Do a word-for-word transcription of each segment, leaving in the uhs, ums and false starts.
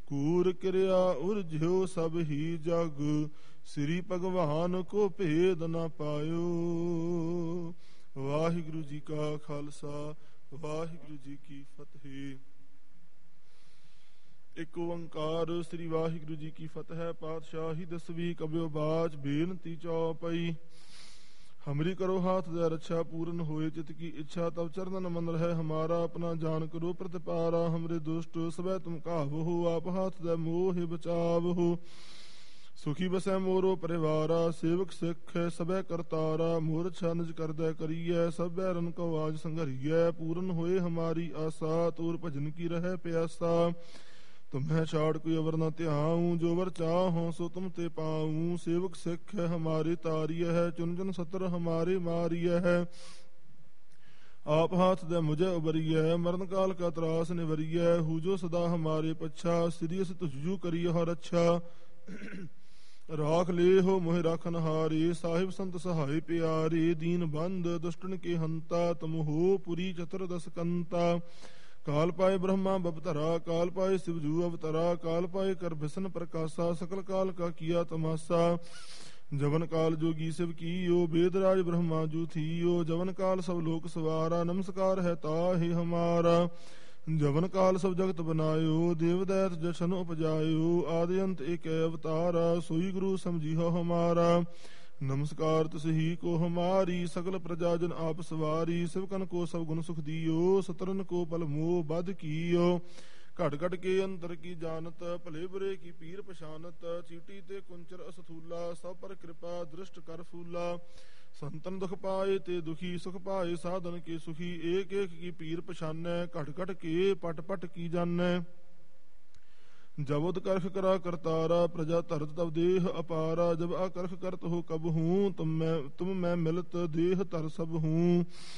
ਕੂਰ ਕਿਰਿਆ ਉਰਝਿਓ ਸਭ ਹੀ ਜਗ, ਸ੍ਰੀ ਭਗਵਾਨ ਕੋ ਭੇਦ ਨਾ ਪਾਇਓ। ਵਾਹਿਗੁਰੂ ਜੀ ਕਾ ਖਾਲਸਾ, ਵਾਹਿਗੁਰੂ ਜੀ ਕੀ ਫਤਿਹ। ਇੱਕ ਓੰਕਾਰ ਸ੍ਰੀ ਵਾਹਿਗੁਰੂ ਜੀ ਕੀ ਫਤਿਹ। ਪਾਤਸ਼ਾਹੀ ਦਸਵੀਂ ਕਬਿਓ ਬਾਚ, ਬੇਨਤੀ ਚੌਪਈ। हमरी करो हाथ दया रक्षा, पूर्ण होए चित की इच्छा, तब चरणन मन रहे हमारा। अपना जान करो प्रतिपारा, हमरे दुष्ट सबै तुम काहु हो। आप हाथ दया मोह बचावहु, सुखी बसै मोरो परिवारा। सेवक सिख सबै करतारा, मोर अच्छा निज कर दय करिय। सब बैरन को आज संघरिय, पूर्ण होए हमारी आशा। तोर भजन की रहे प्यासा, तुम्हें छाड़ कोई अवर न त्याऊं। जो वर चाहो सो तुम ते पाऊं। सेवक सिख है हमारे तारिय है, चुन चुन सतर हमारे मारिय है। आप हाथ दे मुझे उबरिय, मरण काल का त्रास निवरिय। हु जो सदा हमारे पच्छा, सीरियस तुझजू करिय हर अच्छा। राख ले हो मोहि राखन हारे, साहिब संत सहाय प्यारे। दीन बंद दुष्टन के हंता, तुम हो पुरी चतुर्दश कंता। काल पाए ब्रह्मा बपतरा, काल पाए शिवजू अवतरा। काल पाए कर भिसन प्रकाशा, सकल काल का किया तमाशा। जवन काल जोगी शिव कीयो, वेद राज ब्रह्मा जू थियो। जवन काल सब लोक सवारा, नमस्कार है ताहि हमारा। जवन काल सब जगत बनायो, देव दैत जशन उपजायो। आदि अंत एक अवतारा, सोई गुरु समझिहो हमारा। नमस्कार तुसही को हमारी, सकल प्रजाजन आप सवारी। सिवकन को सब गुण सुख दियो, सतरन को पल मोह बध कियो। घट घट के अंतर की जानत, भले बुरे की पीर पछानत। चीटी ते कुंचर असथूला, सब पर कृपा दृष्ट कर फूला। संतन दुख पाए ते दुखी, सुख पाए साधन के सुखी। एक एक की पीर पछानै, घट घट के पट पट की जानै। जब उत्कर्ष करा करतारा, प्रजा धरत तब देह अपारा। जब आकर्ष करत हो कब हूँ, तुम मैं तुम मैं मिलत देह तर सब हूँ।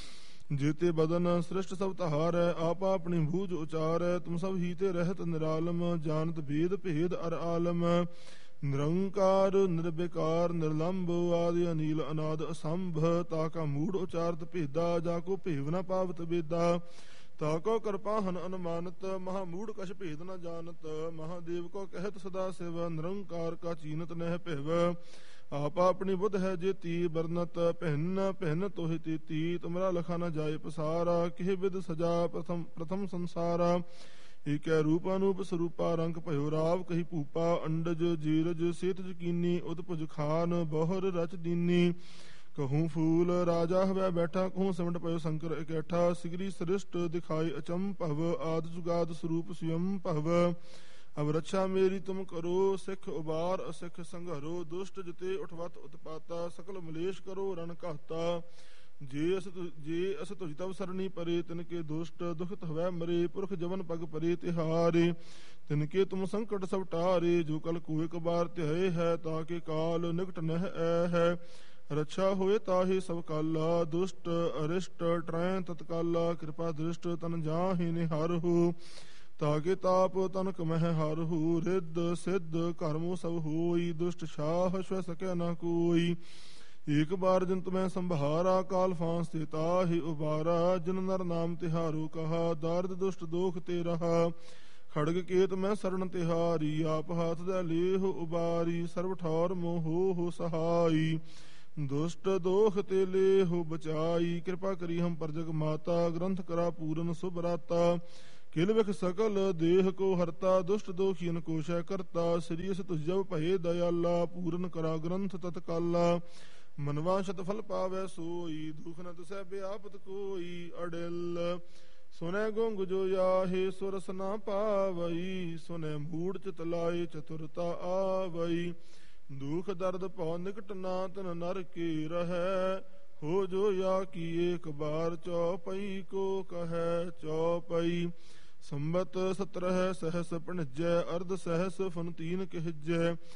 जेते बदन सृष्ट सब तहार, आपा अपनी भूज उचार। तुम सब हीते रहत निरालम, जानत भेद भेद अर आलम। निरंकार निर्विकार निर्लंब, आदि अनील अनाद असंभ। ताका मूढ़ उचारत भेदा, जाको भेव न पावत बेदा। ताको कृपाहन अनुमानत, महामूढ़ कछ भेद न जानत। महादेव को कहत सदा शिव, निरंकार का चीनत नह पिव। आपा अपनी बुध है जेती, बरनत पहन पहन तोहि तेती। तुमरा लखा न जाय पसारा, किह विद सजा प्रथम प्रथम संसारा। एक रूप अनूप स्वरूपा, रंग भयो राव कही भूपा। अंडज जीरज सेतज कीनी, उतपुज खान बहुर रच दीनी। कहूँ फूल राजा हवै बैठा, कहूँ सिमट पयो शंकर इकैठा। सिगरी सृष्ट दिखाई अचंभव, आद जुगाद स्वरूप स्वयं पहव। अब रक्षा मेरी तुम करो, सिख उबार असिख संघरो। दुष्ट जिते उठवत उत्पाता, सकल मलेश करो रण कहता। जे अस जे अस तुझ तब सरणी परे, तिनके दुष्ट दुखत हवै मरे। पुरख जवन पग परे तिहारे, तिनके तुम संकट सब टारे। जो कल को एक बार त्याय है, ताके काल निकट नह ऐ है। रक्षा होए ताहि सब काला, दुष्ट अरिष्ट ट्रैं तत्काला। कृपा दृष्ट तन जाहि निहारहु, ताके ताप तनक मह हारहु। रिद्ध सिद्ध कर्मो सब होई, दुष्ट छाह स्व सकै न कोई। एक बार जिन तुम्हें संभारा, काल फांस ते ताहि उबारा। जिन नर नाम तिहारो कहा, दारिद दुष्ट दोख ते रहा। खड़ग केत मैं शरण तिहारी, आप हाथ दे लेह उबारी। सर्व ठौर मोहो हो सहाई, दुष्ट दोख ते लेहो बचाई। कृपा करी हम पर जग माता, ग्रंथ करा पूरन सुभराता। किल विख सकल देह को हरता, दुष्ट दोखियन को शय करता। श्रीयस तुझ जब भये दयाला, पूरन करा ग्रंथ तत्काला। मनवांशत फल पावै सोई, दुख न तुसै व्यापत कोई। अडिल सुनै गुंग जो याहे, सुरस न पावई। सुनै मूढ़ चित लाए, चतुरता आवई। दुख दर्द पौ निकट ना, तन नर के रहै। हो जो या की एक बार, चौपई को कहै चौपई। संबत सत्रह सहस पणिजय, अर्ध सहस फन तीन कहजय।